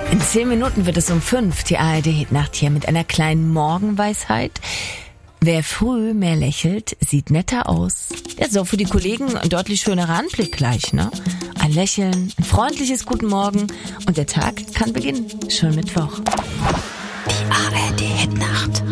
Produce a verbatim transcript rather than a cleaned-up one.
In zehn Minuten wird es um fünf. Die A R D-Hitnacht hier mit einer kleinen Morgenweisheit. Wer früh mehr lächelt, sieht netter aus. Ja, so für die Kollegen ein deutlich schönerer Anblick gleich, ne? Ein Lächeln, ein freundliches Guten Morgen und der Tag kann beginnen. Schon Mittwoch. Die A R D-Hitnacht.